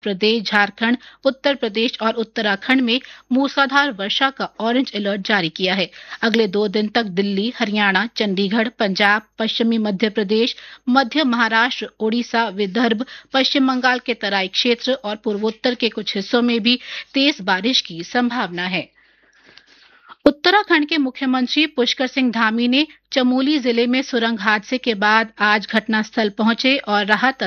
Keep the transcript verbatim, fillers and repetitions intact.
प्रदेश, झारखंड, उत्तर प्रदेश और उत्तराखंड में मूसलाधार वर्षा का ऑरेंज अलर्ट जारी किया है। अगले दो दिन तक दिल्ली, हरियाणा, चंडीगढ़, पंजाब, पश्चिमी मध्य प्रदेश, मध्य महाराष्ट्र, ओडिशा, विदर्भ, पश्चिम बंगाल के तराई क्षेत्र और पूर्वोत्तर के कुछ हिस्सों में भी तेज बारिश की संभावना है। उत्तराखंड के मुख्यमंत्री पुष्कर सिंह धामी ने चमोली जिले में सुरंग हादसे के बाद आज घटनास्थल पहुंचे और राहत